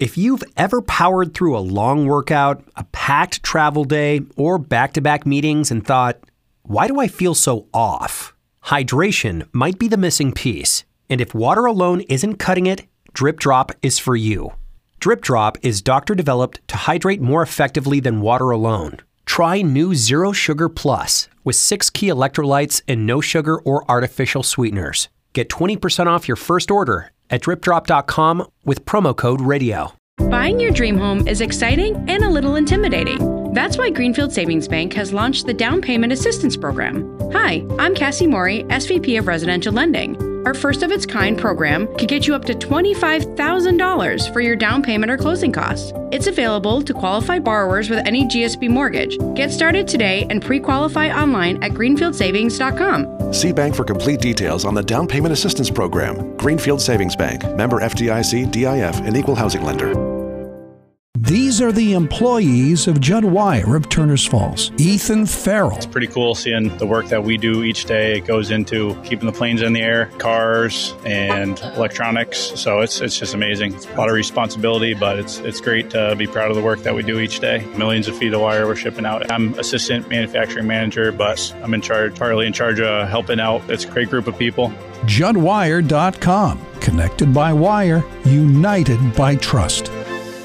If you've ever powered through a long workout, a packed travel day, or back-to-back meetings and thought, why do I feel so off? Hydration might be the missing piece. And if water alone isn't cutting it, Drip Drop is for you. Drip Drop is doctor-developed to hydrate more effectively than water alone. Try new Zero Sugar Plus with 6 key electrolytes and no sugar or artificial sweeteners. Get 20% off your first order at dripdrop.com with promo code RADIO. Buying your dream home is exciting and a little intimidating. That's why Greenfield Savings Bank has launched the Down Payment Assistance Program. Hi, I'm Cassie Maury, SVP of Residential Lending. Our first-of-its-kind program could get you up to $25,000 for your down payment or closing costs. It's available to qualified borrowers with any GSB mortgage. Get started today and pre-qualify online at greenfieldsavings.com. See bank for complete details on the Down Payment Assistance Program. Greenfield Savings Bank. Member FDIC, DIF, and Equal Housing Lender. These are the employees of Judd Wire of Turners Falls. Ethan Farrell. It's pretty cool seeing the work that we do each day. It goes into keeping the planes in the air, cars, and electronics. So it's just amazing. It's a lot of responsibility, but it's great to be proud of the work that we do each day. Millions of feet of wire we're shipping out. I'm assistant manufacturing manager, but I'm partly in charge of helping out. It's a great group of people. JuddWire.com. Connected by wire, united by trust.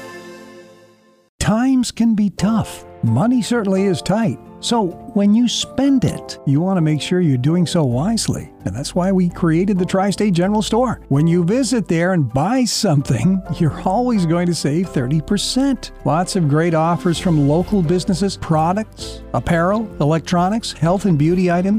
Times can be tough. Money certainly is tight. So when you spend it, you want to make sure you're doing so wisely. And that's why we created the Tri-State General Store. When you visit there and buy something, you're always going to save 30%. Lots of great offers from local businesses, products, apparel, electronics, health and beauty items,